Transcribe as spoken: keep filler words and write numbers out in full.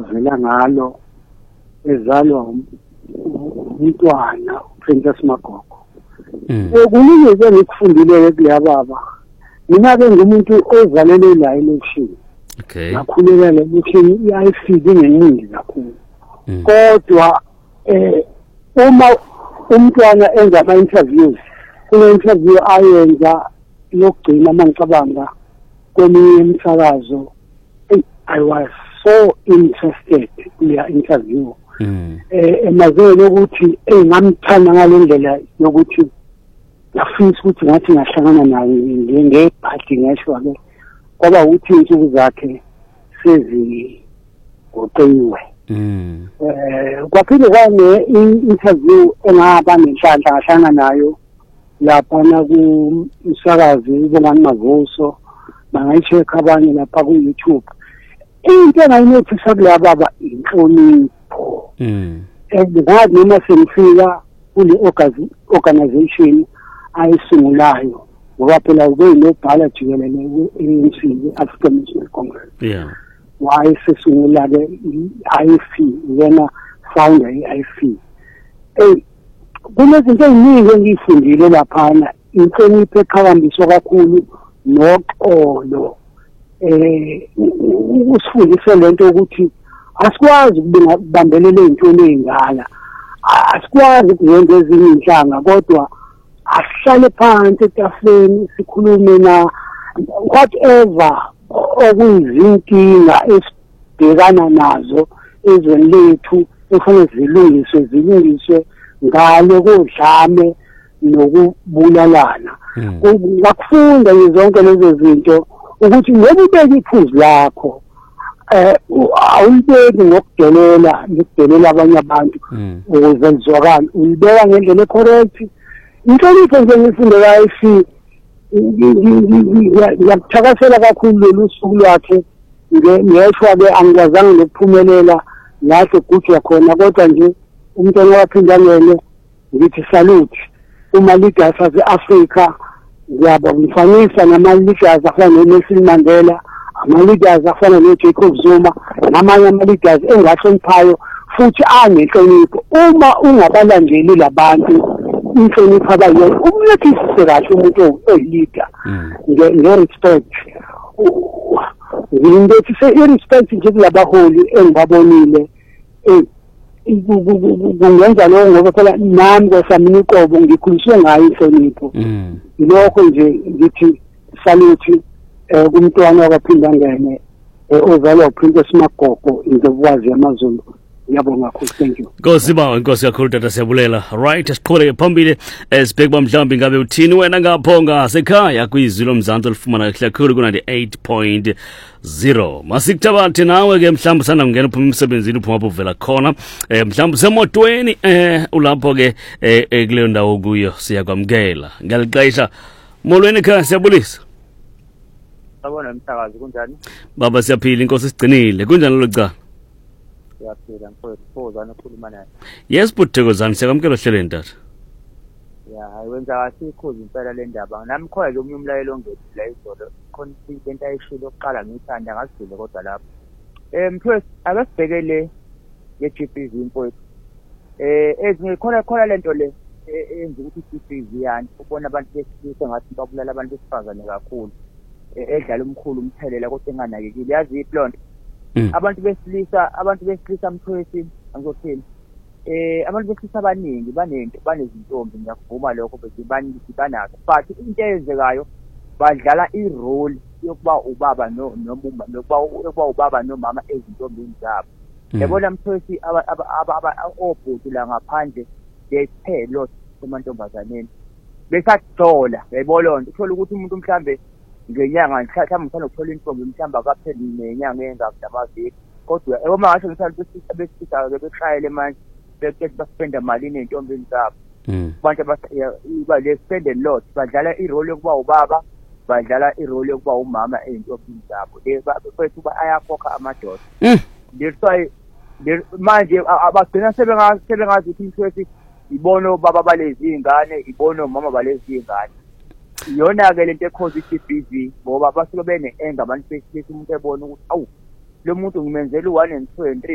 avela ngalo ezalwa umntwana uPrincess Magogo. Kuningi ke ngikufundile kuya baba. Mina ke ngumuntu ozalele la election. Okay. Ngakhulela le election iyayifika ngeningi kakhulu. Kodwa eh uma umntwana enza ama interviews, kule interview ayenza lokugcina mangicabanga kweminye imisakazo, I was so interested kuya interview. Mm. Eh emazweni ukuthi engamthanda ngalendlela yokuthi ngafisa ukuthi ngathi ngahlangana naye ngebhadi ngesho ke ngoba uthi insuku zakhe sezi goqiwe. Mm. Eh kwaphinde kwane interview engaba nenhlanhla ngahlangana nayo lapha na ku umsakazi ubongani Mavuso bangayisheka abanye lapha ku YouTube. Into engayinothisa kula baba inhlonipho. Mm. Ngathi noma sengifika kule organization ayisungulayo ngoba phela ube nobhala jikelele ku-A N C African National Congress. Yeah. Wayesesungula ke I F E yena founder i F E. Eh kunezinto eziningi engifundile laphana, inhlonipho eqhakambiswa kakhulu noxolo. Eh usifundise lento ukuthi asikwazi ukubambelele izinto ezingala, asikwazi ukwenza ezinye inhlanga, kodwa asihlale phansi etafuleni sikhulume na whatever okuyizinkinga esibhekana nazo ezweni lethu kufanele zilungiswe zilungiswe ngale kodlame nokubulalana. Ngakufunda zonke lezo zinto ukuthi noma ubeke iphuzu lakho eh awulibeki ngokudelela ngokudelela abanye abantu ukuze lizwakale, ulibeka ngendlela ecorrect. Inhlonipho nje ngifunde la I F E ngiyakuthakasela kakhulu lolu suku lwakhe. Ngeshwa ke angikwazanga nokuphumelela lapho kujwa khona, kodwa nje umntwana waphinda ngene ngithi salute uma leaders ase-Africa. Ngiyabongifanisa nama-leaders afana noNelson Mandela, ama-leaders afana noJacob Zuma namanye ama-leaders engahloniphayo futhi anenhlonipho. Uma ungabalandeli labantu inhlonipho abayona umlethise kahle umuntu oyileader nge-respect. Ngilindethise i-respect nje kulabaholi engibabonile. Kungenza lokho ngoba phela nami kwesami uqobo ngikhuliswe ngayo inhlonipho. Lokho nje ngithi salute kumntwana wakaphinda ngene ozalwa uPrincess Magogo indlovukazi yamaZulu. Ngiyabonga kakhulu, thank you. Nkosi ba, nkosi kakhulu tata, siyabulela. Right, asiqhubeke phambili sibheke mhlawumbe ngabe uthini wena ngapho ngasekhaya kwizwi lomzansi olifumana kakhulu ku ninety-eight point zero. Masikuthabathe nawe ke mhlawumbe sana ungena uphuma emsebenzini uphuma ubuvela khona eh mhlawumbe semotweni eh ulapho ke eh kuleyo ndawo kuyo siyakwamkela. Ngiyaliqayisha molweni ekhaya, siyabulisa. Sabona umsakazi kunjani? Baba siyaphila, inkosi sigcinile. Kunjani lo cha? Siyaphila mfowethu, sozana ukhuluma naye. Yes Buthokozani, siyakwamkela ohlelweni tata. Ya, hayiwenza kahle ikhozi impela le ndaba. Nami khona ke umyumlayelo ongethi la izolo. Khona into ayishilo oqala ngithanda ngasidile kodwa lapho. Eh mfowethu, akasibhekele ye G B V mfowethu. Eh ezinye khona khona lento le enza ukuthi G B V yani ubona abantu besilisa ngathi babulala abantu besifazane kakhulu. Edlala umkhulu umthelela kodwa enganakekile. Yazi iplonto. Abantu besilisa abantu besilisa mfowethu angizothini eh abantu besilisa abaningi banento banezintombi, ngiyakuvuma lokho bese banazo, but into eyenzekayo badlala i-role yokuba ubaba no noma nokuba ubaba nomama ezintombini zabo. Yabona mfowethu obhuti la ngaphandle they pay a lot kumantombazaneni besadola. Yayibona lonto uthola ukuthi umuntu mhlambe ngenyanga mhlawumbe mthanda ukuthola intombi mhlawumbe akapheli nenyanga engakudabazeki, kodwa uma ngasho mhlawumbe besisa ke beshayele manje beke baspenda malini entombini zabo. Abantu ba le spend a lot, badlala i-role yokuba ubaba, badlala i-role yokuba umama entombini zabo. Befethu ayakhokha amadoda. That's why manje abagcina sebengazi sebengazi ukuthi mfethu ibona baba balezi ingane, ibona umama balezi ingane. Iyona ke lento ekhoza i-G B V ngoba basuke bene enga abantu besilisa umuntu ebona ukuthi awu lo muntu ngimenzela u one and two and three